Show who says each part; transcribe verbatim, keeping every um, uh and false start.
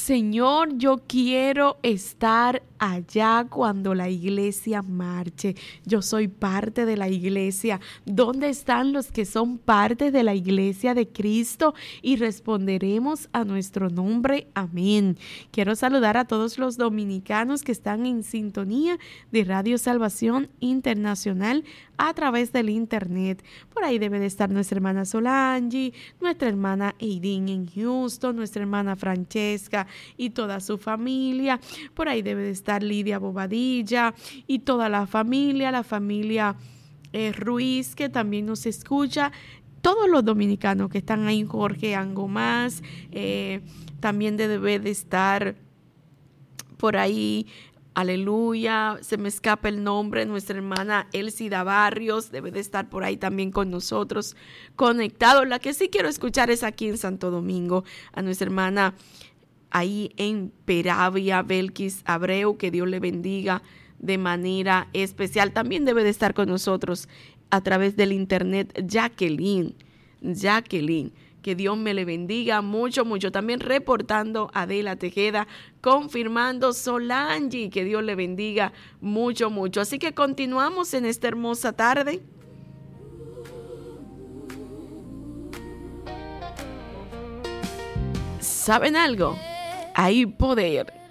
Speaker 1: Señor, yo quiero estar allá cuando la iglesia marche. Yo soy parte de la iglesia. ¿Dónde están los que son parte de la iglesia de Cristo? Y responderemos a nuestro nombre. Amén. Quiero saludar a todos los dominicanos que están en sintonía de Radio Salvación Internacional a través del internet. Por ahí debe de estar nuestra hermana Solange, nuestra hermana Eileen en Houston, nuestra hermana Francesca y toda su familia. Por ahí debe de estar Lidia Bobadilla y toda la familia, la familia eh, Ruiz, que también nos escucha. Todos los dominicanos que están ahí, Jorge Angomás, eh, también debe de estar por ahí. Aleluya, se me escapa el nombre, nuestra hermana Elsida Barrios debe de estar por ahí también con nosotros conectado. La que sí quiero escuchar es aquí en Santo Domingo, a nuestra hermana ahí en Peravia, Belkis Abreu, que Dios le bendiga de manera especial. También debe de estar con nosotros a través del internet Jacqueline, Jacqueline. Que Dios me le bendiga mucho, mucho. También reportando Adela Tejeda, confirmando Solange, que Dios le bendiga mucho, mucho. Así que continuamos en esta hermosa tarde. ¿Saben algo? Hay poder